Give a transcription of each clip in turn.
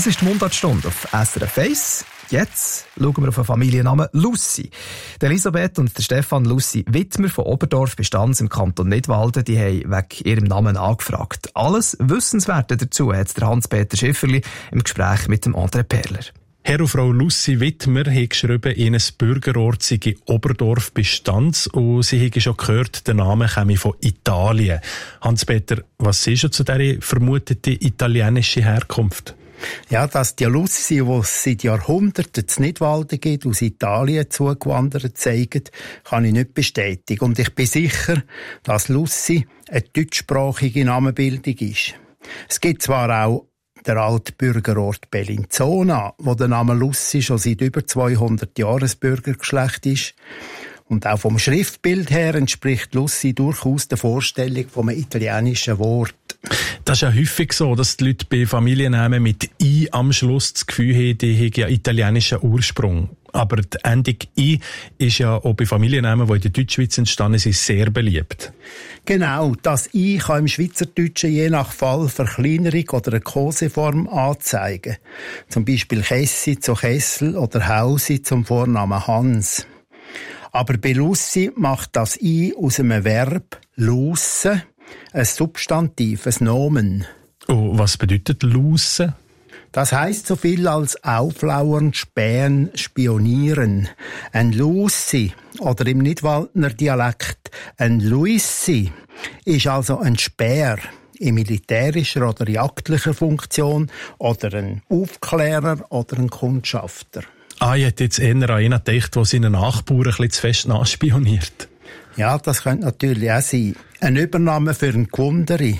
Das ist die Mundartstunde auf SRF 1. Jetzt schauen wir auf den Familiennamen Lussi. Die Elisabeth und der Stefan Lussi Wittmer von Oberdorf bei Stanz im Kanton Nidwalden, die haben wegen ihrem Namen angefragt. Alles Wissenswerte dazu hat der Hans-Peter Schifferli im Gespräch mit dem André Perler. Herr und Frau Lussi Wittmer haben geschrieben, in ein Bürgerort sei Oberdorf bei Stanz und sie haben schon gehört, der Name käme von Italien. Hans-Peter, was ist schon zu dieser vermuteten italienischen Herkunft? Ja, dass die Lussi, die es seit Jahrhunderten zu Nidwalden gibt, aus Italien zugewandert zeigen, kann ich nicht bestätigen. Und ich bin sicher, dass Lussi eine deutschsprachige Namenbildung ist. Es gibt zwar auch der alte Bürgerort Bellinzona, wo der Name Lussi schon seit über 200 Jahren ein Bürgergeschlecht ist. Und auch vom Schriftbild her entspricht Lussi durchaus der Vorstellung vom italienischen Wort. Das ist ja häufig so, dass die Leute bei Familiennamen mit «i» am Schluss das Gefühl haben, die haben ja italienischen Ursprung. Aber die Endung «i» ist ja auch bei Familiennamen, die in der Deutschschweiz entstanden sind, sehr beliebt. Genau, das «i» kann im Schweizerdeutschen je nach Fall Verkleinerung oder eine Koseform anzeigen. Zum Beispiel Chessi zu Kessel oder Hausi zum Vornamen Hans. Aber bei Lussi macht das «i» aus einem Verb «lussen» ein Substantiv, ein Nomen. Oh, was bedeutet «lussen»? Das heisst so viel als auflauern, spähen, spionieren. Ein Lussi, oder im Nidwaldner Dialekt ein Luissi, ist also ein Späher in militärischer oder jagdlicher Funktion oder ein Aufklärer oder ein Kundschafter. Ich hätte jetzt eher an einen gedacht, der seinen Nachbarn ein bisschen zu fest nachspioniert. Ja, das könnte natürlich auch sein. Eine Übernahme für einen Gewundere.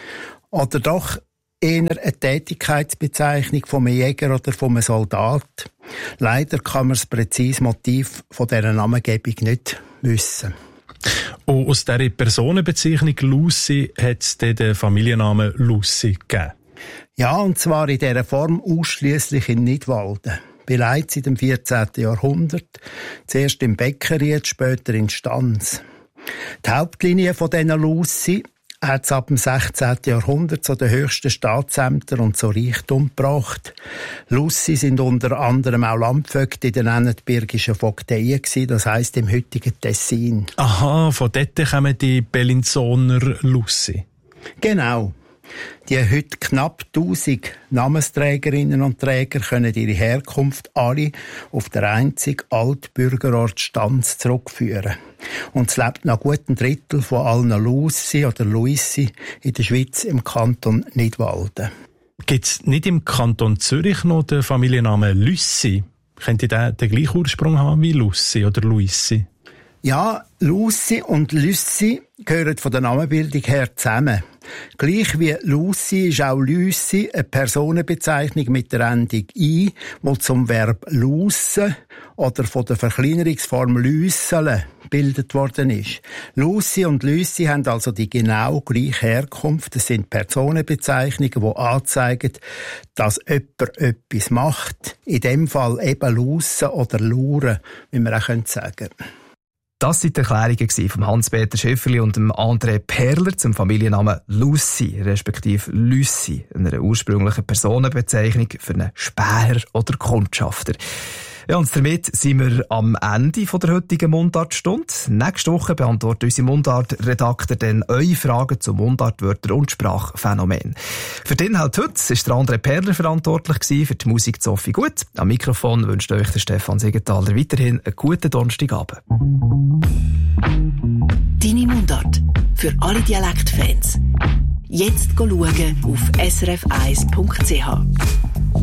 Oder doch eher eine Tätigkeitsbezeichnung von einem Jäger oder von einem Soldat. Leider kann man das präzise Motiv von dieser Namengebung nicht wissen. Und aus dieser Personenbezeichnung Lussi hat es den Familiennamen Lussi gegeben? Ja, und zwar in dieser Form ausschliesslich in Nidwalden. Bereits seit dem 14. Jahrhundert, zuerst im Beckeried, später in Stanz. Die Hauptlinie von diesen Lussi hat es ab dem 16. Jahrhundert zu den höchsten Staatsämtern und zu Reichtum gebracht. Lussi sind unter anderem auch Landvögte in den Ennetbirgischen Vogteien gewesen, das heisst im heutigen Tessin. Aha, von dort kommen die Bellinzoner Lussi. Genau. Die heute knapp 1000 Namensträgerinnen und Träger können ihre Herkunft alle auf den einzigen Altbürgerort Stanz zurückführen. Und es lebt noch gut ein Drittel von allen Lussi oder Luissi in der Schweiz im Kanton Nidwalden. Gibt es nicht im Kanton Zürich noch den Familiennamen Lüssi? Könnte der den gleichen Ursprung haben wie Lussi oder Luissi? Ja, Lussi und Lüssi gehören von der Namenbildung her zusammen. Gleich wie Lussi ist auch Lüssi eine Personenbezeichnung mit der Endung «i», die zum Verb «lussen» oder von der Verkleinerungsform «lüssele» gebildet worden ist. Lussi und Lüssi haben also die genau gleiche Herkunft. Das sind Personenbezeichnungen, die anzeigen, dass jemand etwas macht. In dem Fall eben «lussen» oder «luren», wie man auch sagen könnte. Das waren die Erklärungen von Hans-Peter Schifferli und dem André Perler zum Familiennamen Lussi, respektive Lüssi, einer ursprünglichen Personenbezeichnung für einen Späher oder Kundschafter. Ja, und damit sind wir am Ende der heutigen Mundartstunde. Nächste Woche beantwortet unsere Mundart-Redakteur dann eure Fragen zu Mundartwörtern und Sprachphänomenen. Für den Inhalt heute war der André Perler verantwortlich, für die Musik Sophie Gut. Am Mikrofon wünscht euch der Stefan Siegenthaler weiterhin einen guten Donnerstagabend. Deine Mundart für alle Dialektfans. Jetzt schauen auf srf1.ch.